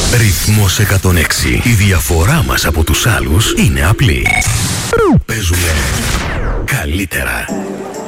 Ρυθμός 106. Η διαφορά μας από τους άλλους είναι απλή. Παίζουμε καλύτερα.